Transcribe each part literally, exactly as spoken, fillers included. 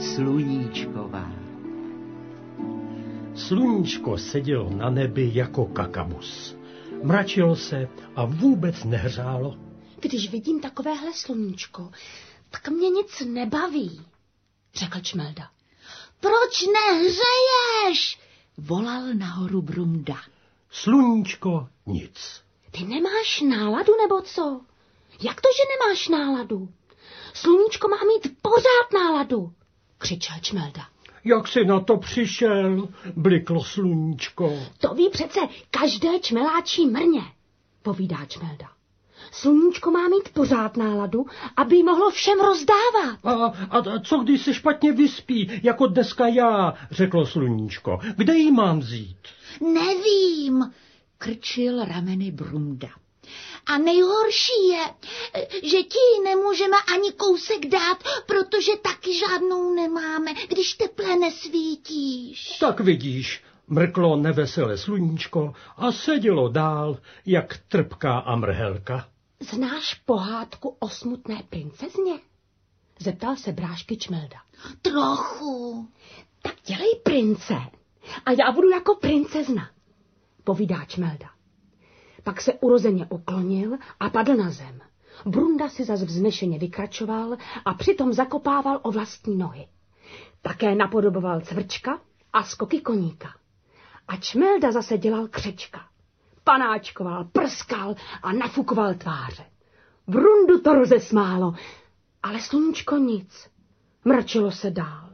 sluníčková. Sluníčko sedělo na nebi jako kakabus. Mračilo se a vůbec nehřálo. Když vidím takovéhle sluníčko, tak mě nic nebaví, řekl Čmelda. Proč nehřeješ? Volal nahoru Brumda. Sluníčko nic. Ty nemáš náladu, nebo co? Jak to, že nemáš náladu? Sluníčko má mít pořád náladu, křičel Čmelda. Jak jsi na to přišel, bliklo sluníčko. To ví přece každé čmeláčí mrně, povídá Čmelda. Sluníčko má mít pořád náladu, aby jí mohlo všem rozdávat. A, a, a co když se špatně vyspí, jako dneska já, řeklo sluníčko. Kde jí mám vzít? Nevím, krčil rameny Brumda. A nejhorší je, že ti nemůžeme ani kousek dát, protože taky žádnou nemáme, když teple nesvítíš. Tak vidíš, mrklo neveselé sluníčko a sedělo dál, jak trpká a mrhelka. Znáš pohádku o smutné princezně? Zeptal se brášky Čmelda. Trochu. Tak dělej prince a já budu jako princezna, povídá Čmelda. Pak se urozeně uklonil a padl na zem. Brunda si zas vznešeně vykračoval a přitom zakopával o vlastní nohy. Také napodoboval cvrčka a skoky koníka. A Čmelda zase dělal křečka. Panáčkoval, prskal a nafukoval tváře. Brundu to rozesmálo, ale sluníčko nic. Mračilo se dál.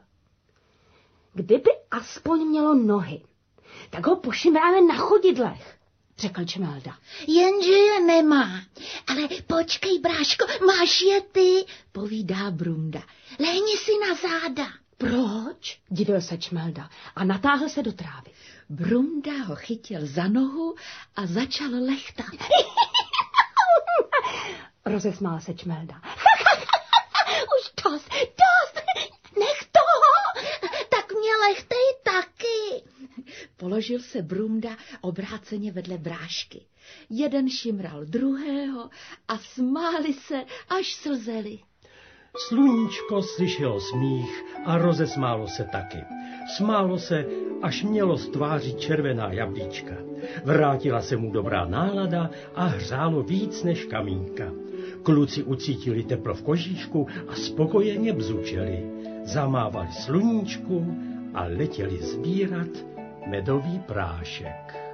Kdyby aspoň mělo nohy, tak ho pošimráme na chodidlech, řekl Čmelda. Jenže je nemá. Ale počkej, bráško, máš je ty, povídá Brumda. Lehni si na záda. Proč? Divil se Čmelda a natáhl se do trávy. Brumda ho chytil za nohu a začal lechtat. Rozesmál se Čmelda. Už dost, dost, nech toho. Tak mě lechtej taky. Položil se Brumda obráceně vedle brášky. Jeden šimral druhého a smáli se, až slzeli. Sluníčko slyšelo smích a rozesmálo se taky. Smálo se, až mělo z tváří červená jablíčka. Vrátila se mu dobrá nálada a hřálo víc než kamínka. Kluci ucítili teplo v kožíšku a spokojeně bzučeli. Zamávali sluníčku a letěli sbírat medový prášek.